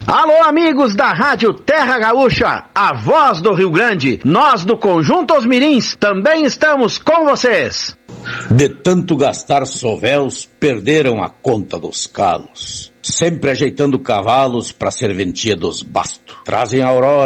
Alô, amigos da Rádio Terra Gaúcha, a voz do Rio Grande. Nós do Conjunto Os Mirins também estamos com vocês. De tanto gastar sovéus, perderam a conta dos calos. Sempre ajeitando cavalos pra serventia dos bastos. Trazem a aurora